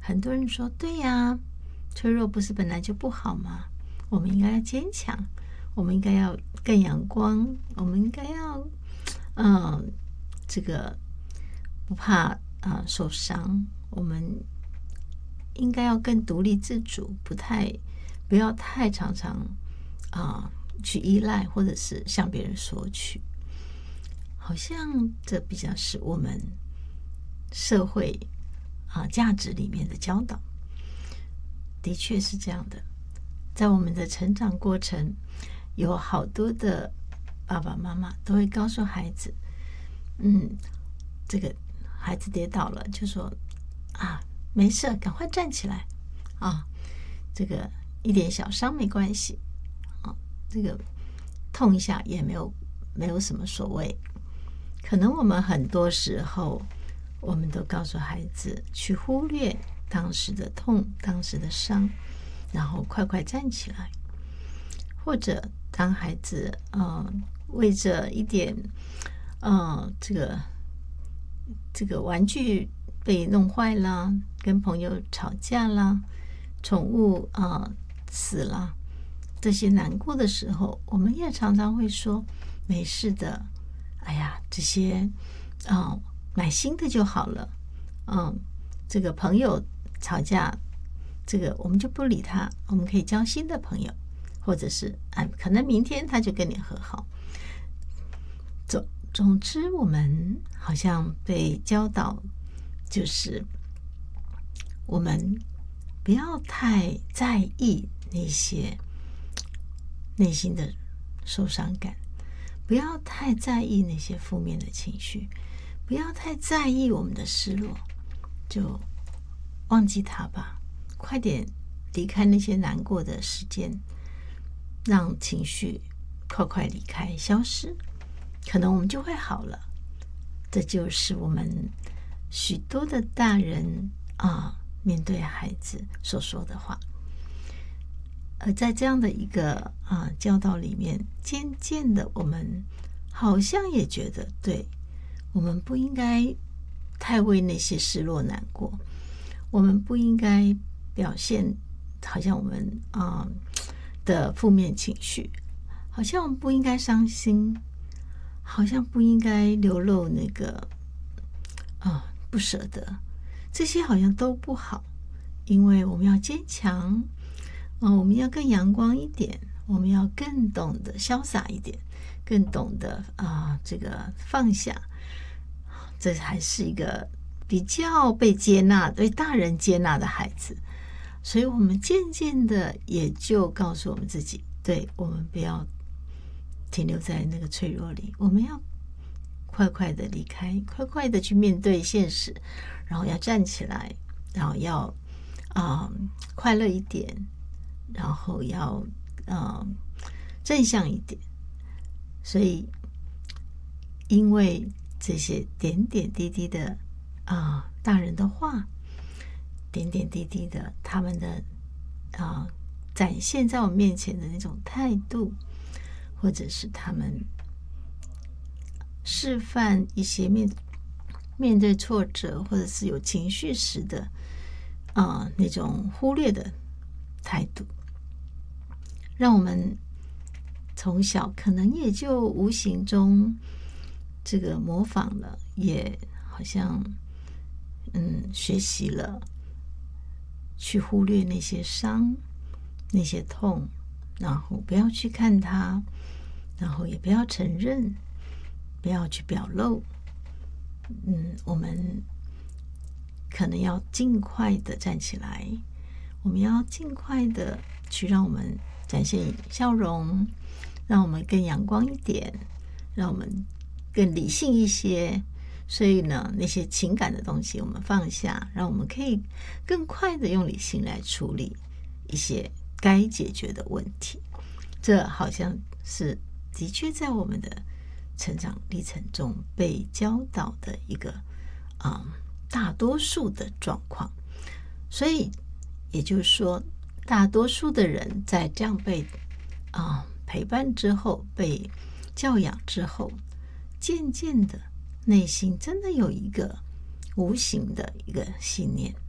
很多人说对呀，脆弱不是本来就不好吗？我们应该要坚强，我们应该要更阳光，我们应该要这个不怕受伤，我们应该要更独立自主，不要太常常去依赖或者是向别人索取。好像这比较是我们社会价值里面的教导。的确是这样的，在我们的成长过程，有好多的爸爸妈妈都会告诉孩子，这个孩子跌倒了就说没事，赶快站起来这个一点小伤没关系这个痛一下也没有什么所谓。可能我们很多时候我们都告诉孩子去忽略当时的痛，当时的伤，然后快快站起来。或者当孩子为着一点这个玩具被弄坏了，跟朋友吵架啦，宠物死了，这些难过的时候，我们也常常会说没事的，哎呀，这些买新的就好了。这个朋友吵架，这个我们就不理他，我们可以交新的朋友，或者是可能明天他就跟你和好。总之，我们好像被教导，就是我们不要太在意那些内心的受伤感，不要太在意那些负面的情绪，不要太在意我们的失落，就忘记它吧，快点离开那些难过的时间，让情绪快快离开消失，可能我们就会好了。这就是我们许多的大人面对孩子所说的话。而在这样的一个教导里面，渐渐的我们好像也觉得，对，我们不应该太为那些失落难过，我们不应该表现好像我们的负面情绪，好像我们不应该伤心，好像不应该流露那个不舍得，这些好像都不好，因为我们要坚强我们要更阳光一点，我们要更懂得潇洒一点，更懂得这个放下。这还是一个比较被接纳，被大人接纳的孩子。所以我们渐渐的也就告诉我们自己，对，我们不要停留在那个脆弱里，我们要快快的离开，快快的去面对现实，然后要站起来，然后要快乐一点，然后要正向一点。所以因为这些点点滴滴的大人的话，点点滴滴的他们的展现在我们面前的那种态度，或者是他们示范一些面对挫折或者是有情绪时的那种忽略的态度，让我们从小可能也就无形中这个模仿了，也好像学习了去忽略那些伤，那些痛，然后不要去看它，然后也不要承认，不要去表露。我们可能要尽快的站起来，我们要尽快的去让我们展现笑容，让我们更阳光一点，让我们更理性一些。所以呢，那些情感的东西我们放下，让我们可以更快的用理性来处理一些该解决的问题。这好像是的确在我们的成长历程中被教导的一个大多数的状况。所以也就是说，大多数的人在这样被陪伴之后，被教养之后，渐渐的内心真的有一个无形的一个信念，